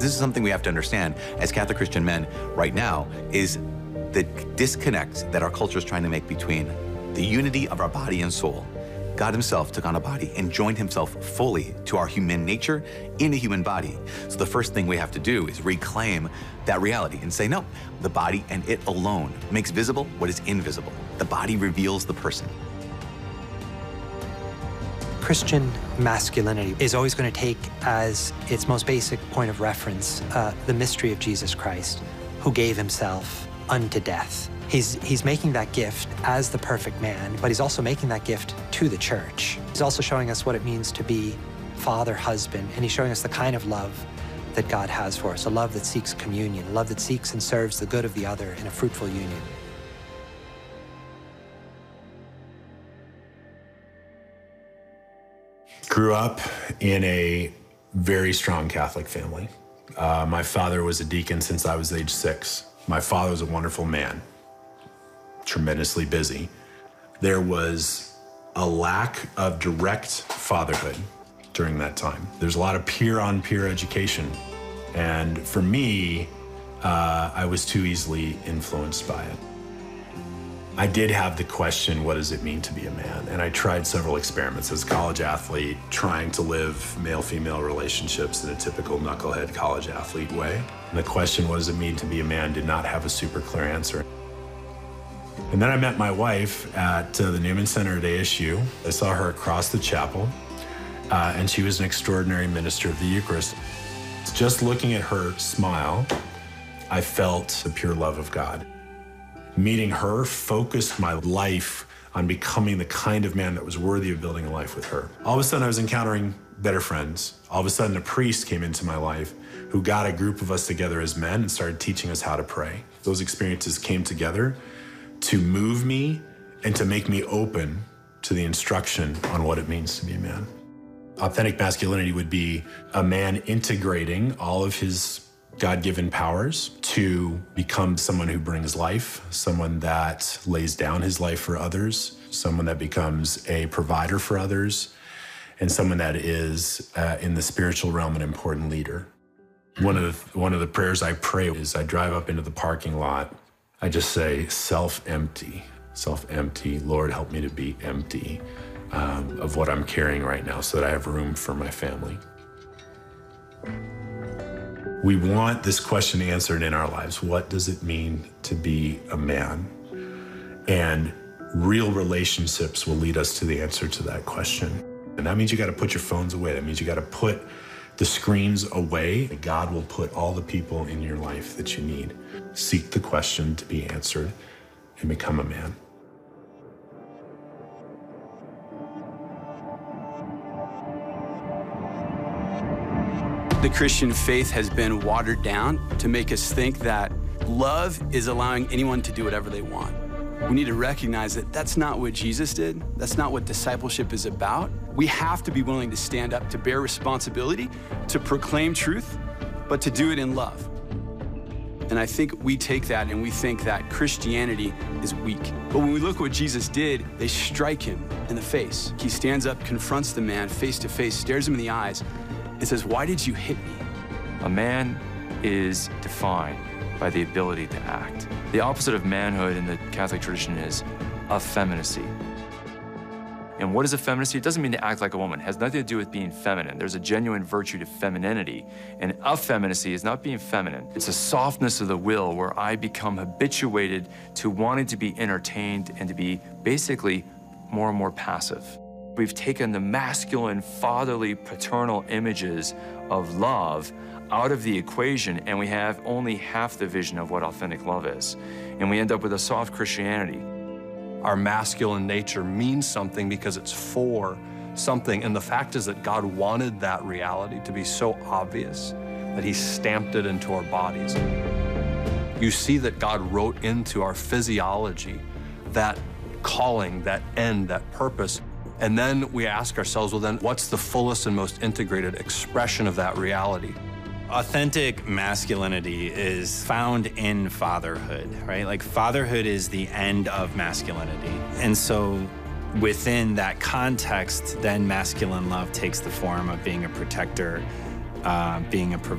This is something we have to understand as Catholic Christian men right now, is the disconnect that our culture is trying to make between the unity of our body and soul. God himself took on a body and joined himself fully to our human nature in a human body. So the first thing we have to do is reclaim that reality and say, no, the body and it alone makes visible what is invisible. The body reveals the person. Christian masculinity is always going to take as its most basic point of reference the mystery of Jesus Christ, who gave himself unto death. He's making that gift as the perfect man, but he's also making that gift to the church. He's also showing us what it means to be father, husband, and he's showing us the kind of love that God has for us, a love that seeks communion, a love that seeks and serves the good of the other in a fruitful union. Grew up in a very strong Catholic family. My father was a deacon since I was age 6. My father was a wonderful man, tremendously busy. There was a lack of direct fatherhood during that time. There's a lot of peer-on-peer education. And for me, I was too easily influenced by it. I did have the question, what does it mean to be a man? And I tried several experiments as a college athlete, trying to live male-female relationships in a typical knucklehead college athlete way. And the question, what does it mean to be a man, did not have a super clear answer. And then I met my wife at the Newman Center at ASU. I saw her across the chapel, and she was an extraordinary minister of the Eucharist. Just looking at her smile, I felt the pure love of God. Meeting her focused my life on becoming the kind of man that was worthy of building a life with her. All of a sudden, I was encountering better friends. All of a sudden, a priest came into my life who got a group of us together as men and started teaching us how to pray. Those experiences came together to move me and to make me open to the instruction on what it means to be a man. Authentic masculinity would be a man integrating all of his God-given powers to become someone who brings life, someone that lays down his life for others, someone that becomes a provider for others, and someone that is, in the spiritual realm, an important leader. One of the prayers I pray is I drive up into the parking lot. I just say, self-empty, Lord, help me to be empty of what I'm carrying right now so that I have room for my family. We want this question answered in our lives. What does it mean to be a man? And real relationships will lead us to the answer to that question. And that means you got to put your phones away. That means you got to put the screens away. God will put all the people in your life that you need. Seek the question to be answered and become a man. The Christian faith has been watered down to make us think that love is allowing anyone to do whatever they want. We need to recognize that that's not what Jesus did. That's not what discipleship is about. We have to be willing to stand up, to bear responsibility, to proclaim truth, but to do it in love. And I think we take that and we think that Christianity is weak. But when we look at what Jesus did, they strike him in the face. He stands up, confronts the man face to face, stares him in the eyes, and says, "Why did you hit me?" A man is defined by the ability to act. The opposite of manhood in the Catholic tradition is effeminacy. And what is effeminacy? It doesn't mean to act like a woman. It has nothing to do with being feminine. There's a genuine virtue to femininity. And effeminacy is not being feminine. It's a softness of the will where I become habituated to wanting to be entertained and to be basically more and more passive. We've taken the masculine, fatherly, paternal images of love out of the equation, and we have only half the vision of what authentic love is. And we end up with a soft Christianity. Our masculine nature means something because it's for something, and the fact is that God wanted that reality to be so obvious that he stamped it into our bodies. You see that God wrote into our physiology that calling, that end, that purpose. And then we ask ourselves, well, then what's the fullest and most integrated expression of that reality? Authentic masculinity is found in fatherhood, right? Like fatherhood is the end of masculinity. And so within that context, then masculine love takes the form of being a protector, being a provider.